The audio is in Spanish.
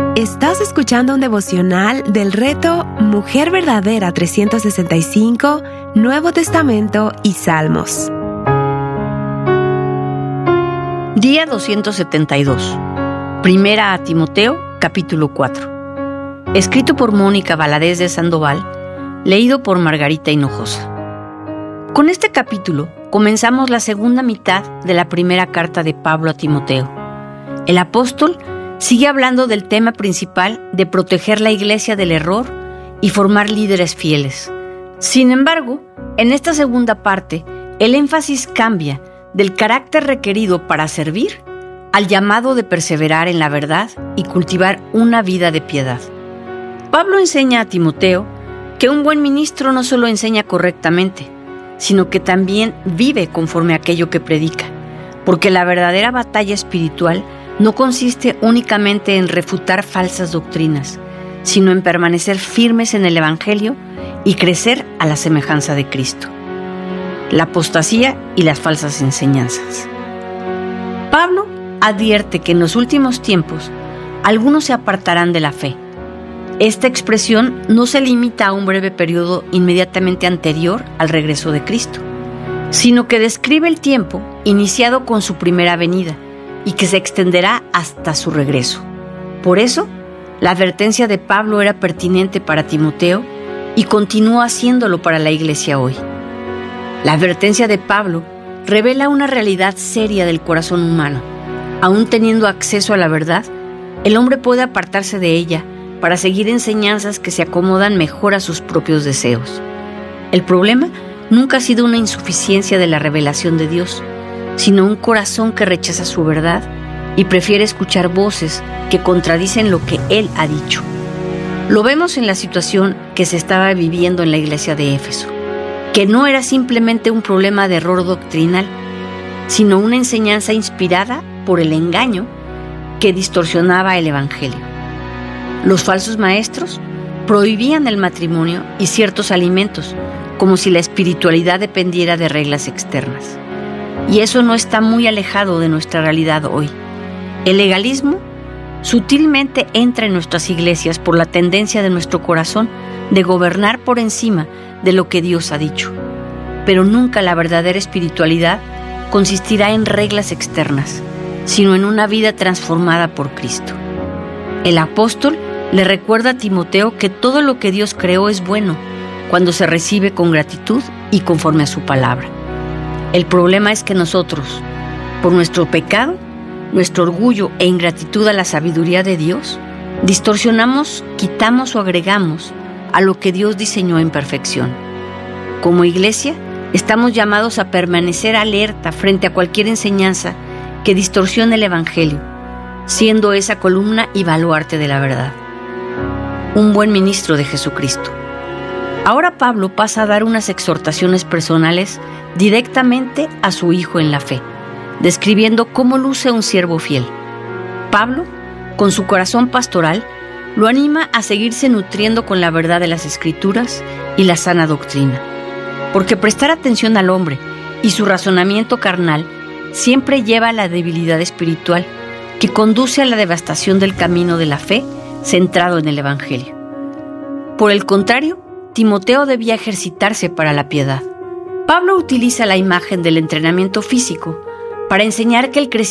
Estás escuchando un devocional del reto Mujer Verdadera 365, Nuevo Testamento y Salmos. Día 272. Primera a Timoteo, capítulo 4. Escrito por Mónica Valadez de Sandoval, leído por Margarita Hinojosa. Con este capítulo comenzamos la segunda mitad de la primera carta de Pablo a Timoteo. El apóstol sigue hablando del tema principal de proteger la iglesia del error y formar líderes fieles. Sin embargo, en esta segunda parte, el énfasis cambia del carácter requerido para servir al llamado de perseverar en la verdad y cultivar una vida de piedad. Pablo enseña a Timoteo que un buen ministro no solo enseña correctamente, sino que también vive conforme a aquello que predica, porque la verdadera batalla espiritual no consiste únicamente en refutar falsas doctrinas, sino en permanecer firmes en el Evangelio y crecer a la semejanza de Cristo. La apostasía y las falsas enseñanzas. Pablo advierte que en los últimos tiempos algunos se apartarán de la fe. Esta expresión no se limita a un breve periodo inmediatamente anterior al regreso de Cristo, sino que describe el tiempo iniciado con su primera venida y que se extenderá hasta su regreso. Por eso, la advertencia de Pablo era pertinente para Timoteo y continúa haciéndolo para la iglesia hoy. La advertencia de Pablo revela una realidad seria del corazón humano. Aún teniendo acceso a la verdad, el hombre puede apartarse de ella para seguir enseñanzas que se acomodan mejor a sus propios deseos. El problema nunca ha sido una insuficiencia de la revelación de Dios, sino un corazón que rechaza su verdad y prefiere escuchar voces que contradicen lo que Él ha dicho. Lo vemos en la situación que se estaba viviendo en la iglesia de Éfeso, que no era simplemente un problema de error doctrinal, sino una enseñanza inspirada por el engaño que distorsionaba el Evangelio. Los falsos maestros prohibían el matrimonio y ciertos alimentos, como si la espiritualidad dependiera de reglas externas. Y eso no está muy alejado de nuestra realidad hoy. El legalismo sutilmente entra en nuestras iglesias por la tendencia de nuestro corazón de gobernar por encima de lo que Dios ha dicho. Pero nunca la verdadera espiritualidad consistirá en reglas externas, sino en una vida transformada por Cristo. El apóstol le recuerda a Timoteo que todo lo que Dios creó es bueno cuando se recibe con gratitud y conforme a su palabra. El problema es que nosotros, por nuestro pecado, nuestro orgullo e ingratitud a la sabiduría de Dios, distorsionamos, quitamos o agregamos a lo que Dios diseñó en perfección. Como iglesia, estamos llamados a permanecer alerta frente a cualquier enseñanza que distorsione el Evangelio, siendo esa columna y baluarte de la verdad. Un buen ministro de Jesucristo. Ahora Pablo pasa a dar unas exhortaciones personales directamente a su hijo en la fe, describiendo cómo luce un siervo fiel. Pablo, con su corazón pastoral, lo anima a seguirse nutriendo con la verdad de las Escrituras y la sana doctrina, porque prestar atención al hombre y su razonamiento carnal siempre lleva a la debilidad espiritual que conduce a la devastación del camino de la fe centrado en el Evangelio. Por el contrario, Timoteo debía ejercitarse para la piedad. Pablo utiliza la imagen del entrenamiento físico para enseñar que el crecimiento